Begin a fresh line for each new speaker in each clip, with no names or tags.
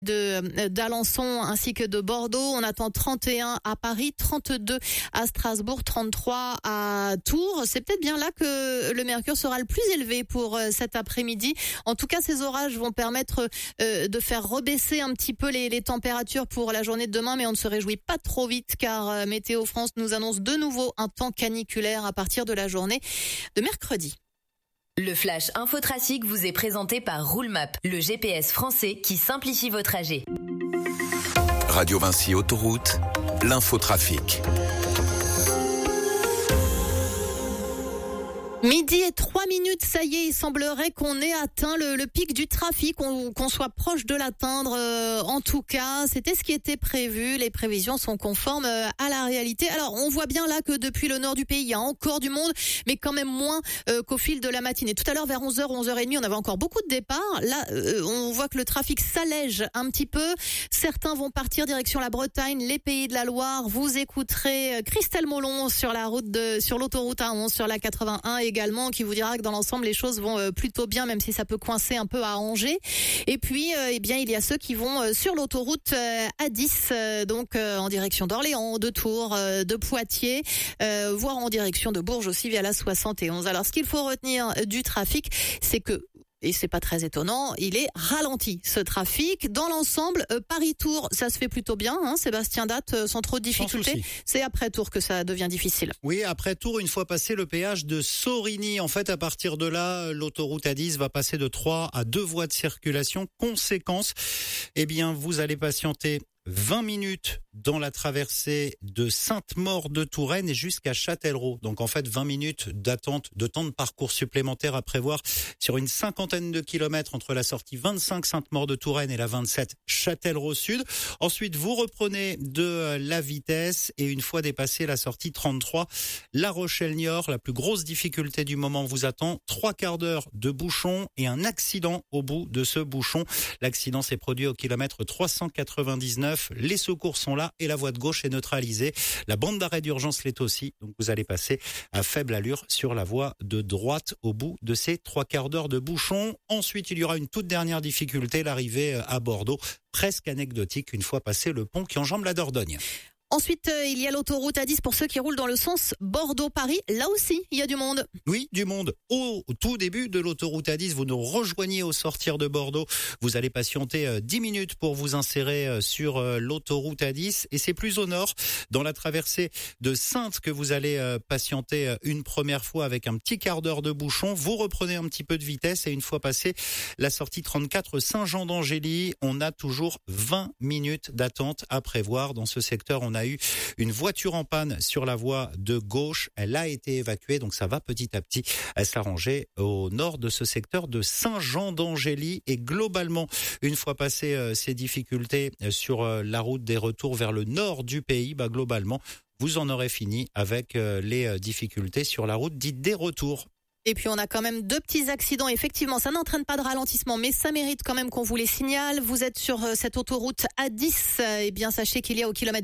d'Alençon ainsi que de Bordeaux. On attend 31 à Paris, 32 à Strasbourg, 33 à Tours. C'est peut-être bien là que le mercure sera le plus élevé pour cet après-midi. En tout cas, ces orages vont permettre de faire rebaisser un petit peu les températures pour la journée de demain, mais on ne se réjouit pas trop vite car Météo France nous annonce de nouveau un temps caniculaire à partir de la journée de mercredi.
Le Flash Infotrafic vous est présenté par Roulemap, le GPS français qui simplifie vos trajets.
Radio Vinci Autoroute, l'infotrafic.
Midi et 3 minutes, ça y est, il semblerait qu'on ait atteint le pic du trafic, qu'on soit proche de l'atteindre. En tout cas, c'était ce qui était prévu. Les prévisions sont conformes à la réalité. Alors, on voit bien là que depuis le nord du pays, il y a encore du monde, mais quand même moins qu'au fil de la matinée. Tout à l'heure, vers 11h, 11h30, on avait encore beaucoup de départs. Là, on voit que le trafic s'allège un petit peu. Certains vont partir direction la Bretagne, les Pays de la Loire. Vous écouterez Christelle Molon sur l'autoroute A11, sur la 81 également, qui vous dira que dans l'ensemble les choses vont plutôt bien, même si ça peut coincer un peu à Angers. Et puis il y a ceux qui vont sur l'autoroute A10, donc en direction d'Orléans, de Tours, de Poitiers, voire en direction de Bourges aussi via la 71. Alors ce qu'il faut retenir du trafic, c'est que, et c'est pas très étonnant, il est ralenti ce trafic. Dans l'ensemble, Paris-Tours, ça se fait plutôt bien, Sébastien Date, sans trop de difficultés. C'est après Tours que ça devient difficile.
Oui, après Tours, une fois passé le péage de Sorigny. En fait, à partir de là, l'autoroute A10 va passer de 3 à 2 voies de circulation. Conséquence, vous allez patienter 20 minutes dans la traversée de Sainte-Maure-de-Touraine et jusqu'à Châtellerault. Donc en fait 20 minutes d'attente, de temps de parcours supplémentaire à prévoir sur une cinquantaine de kilomètres entre la sortie 25 Sainte-Maure-de-Touraine et la 27 Châtellerault Sud. Ensuite vous reprenez de la vitesse et une fois dépassé la sortie 33, La Rochelle-Niort, la plus grosse difficulté du moment vous attend. 3 quarts d'heure de bouchon et un accident au bout de ce bouchon. L'accident s'est produit au kilomètre 399. Les secours sont là et la voie de gauche est neutralisée. La bande d'arrêt d'urgence l'est aussi. Donc vous allez passer à faible allure sur la voie de droite au bout de ces 3 quarts d'heure de bouchon. Ensuite, il y aura une toute dernière difficulté, l'arrivée à Bordeaux, presque anecdotique une fois passé le pont qui enjambe la Dordogne.
Ensuite, il y a l'autoroute A10 pour ceux qui roulent dans le sens Bordeaux-Paris. Là aussi, il y a du monde.
Oui, du monde. Au tout début de l'autoroute A10, vous nous rejoignez au sortir de Bordeaux. Vous allez patienter 10 minutes pour vous insérer sur l'autoroute A10. Et c'est plus au nord, dans la traversée de Saintes, que vous allez patienter une première fois avec un petit quart d'heure de bouchon. Vous reprenez un petit peu de vitesse et une fois passé la sortie 34 Saint-Jean-d'Angély, on a toujours 20 minutes d'attente à prévoir. Dans ce secteur, on a eu une voiture en panne sur la voie de gauche. Elle a été évacuée, donc ça va petit à petit s'arranger au nord de ce secteur de Saint-Jean-d'Angély. Et globalement, une fois passées ces difficultés sur la route des retours vers le nord du pays, globalement, vous en aurez fini avec les difficultés sur la route dite des retours.
Et puis on a quand même 2 petits accidents. Effectivement, ça n'entraîne pas de ralentissement, mais ça mérite quand même qu'on vous les signale. Vous êtes sur cette autoroute A10. Sachez qu'il y a au kilomètre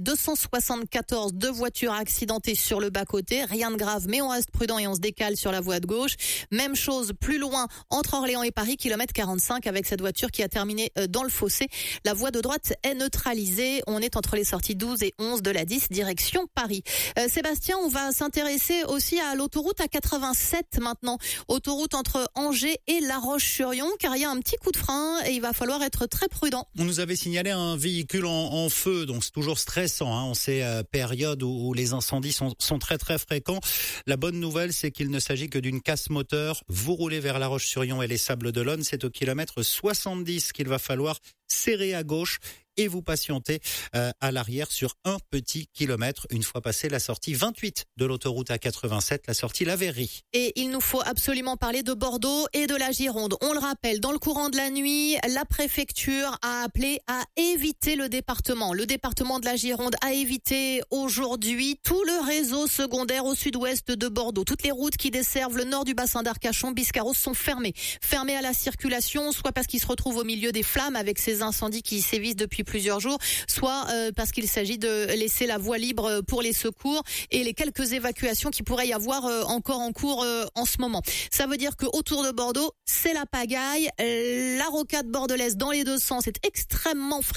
274 2 voitures accidentées sur le bas-côté. Rien de grave, mais on reste prudent et on se décale sur la voie de gauche. Même chose plus loin, entre Orléans et Paris, kilomètre 45, avec cette voiture qui a terminé dans le fossé. La voie de droite est neutralisée. On est entre les sorties 12 et 11 de la 10, direction Paris. Sébastien, on va s'intéresser aussi à l'autoroute A87 maintenant. Autoroute entre Angers et La Roche-sur-Yon, car il y a un petit coup de frein et il va falloir être très prudent.
On nous avait signalé un véhicule en feu, donc c'est toujours stressant en ces périodes où les incendies sont très très fréquents. La bonne nouvelle, c'est qu'il ne s'agit que d'une casse moteur. Vous roulez vers La Roche-sur-Yon et les Sables-d'Olonne, c'est au kilomètre 70 qu'il va falloir serrer à gauche et vous patientez à l'arrière sur un petit kilomètre une fois passé la sortie 28 de l'autoroute A87, la sortie La Verrerie.
Et il nous faut absolument parler de Bordeaux et de la Gironde. On le rappelle, dans le courant de la nuit, la préfecture a appelé à éviter le département. Le département de la Gironde a évité aujourd'hui tout le réseau secondaire au sud-ouest de Bordeaux. Toutes les routes qui desservent le nord du bassin d'Arcachon, Biscarrosse sont fermées à la circulation, soit parce qu'ils se retrouvent au milieu des flammes avec ces incendies qui sévissent depuis plusieurs jours, soit parce qu'il s'agit de laisser la voie libre pour les secours et les quelques évacuations qui pourraient y avoir encore en cours en ce moment. Ça veut dire que autour de Bordeaux, c'est la pagaille. La rocade bordelaise dans les deux sens est extrêmement